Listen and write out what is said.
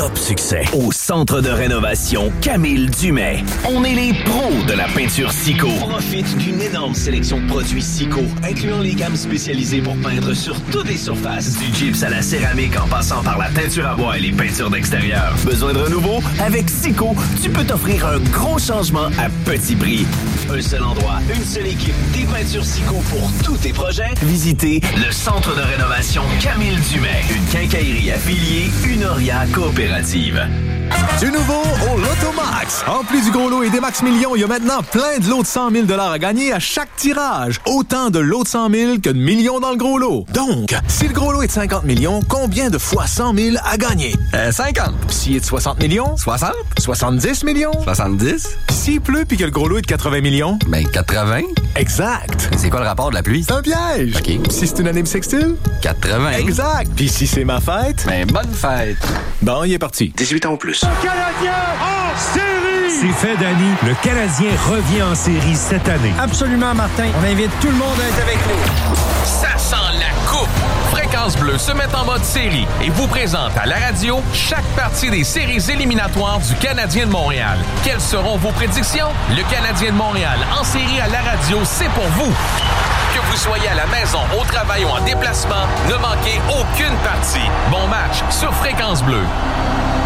top succès. Au centre de rénovation Camille Dumais. On est les pros de la peinture Sico. Profite d'une énorme sélection de produits Sico, incluant les gammes spécialisées pour peindre sur toutes les surfaces. Du gyps à la céramique en passant par la teinture à bois et les peintures d'extérieur. Besoin de renouveau? Avec Sico, tu peux t'offrir un gros changement à petit prix. Un seul endroit, une seule équipe, des peintures Sico pour tous tes projets. Visitez le centre de rénovation Camille Dumais. Une quincaillerie affiliée, une Oria coopérative. Du nouveau au Lotomax. En plus du gros lot et des max millions, il y a maintenant plein de lots de 100 000 $ à gagner à chaque tirage. Autant de lots de 100 000 que de millions dans le gros lot. Donc, si le gros lot est de 50 millions, combien de fois 100 000 à gagner? 50. S'il est de 60 millions? 60. 70 millions? 70. S'il pleut puis que le gros lot est de 80 millions? Ben, 80. Exact. Mais c'est quoi le rapport de la pluie? C'est un piège. OK. Si c'est une année bissextile? 80. Exact. Puis si c'est ma fête? Ben, bonne fête. Bon, il est parti. 18 ans ou plus. Le Canadien en série! C'est fait, Danny. Le Canadien revient en série cette année. Absolument, Martin. On invite tout le monde à être avec nous. Ça sent la coupe! Fréquence Bleue se met en mode série et vous présente à la radio chaque partie des séries éliminatoires du Canadien de Montréal. Quelles seront vos prédictions? Le Canadien de Montréal en série à la radio, c'est pour vous. Que vous soyez à la maison, au travail ou en déplacement, ne manquez aucune partie. Bon match sur Fréquence Bleue.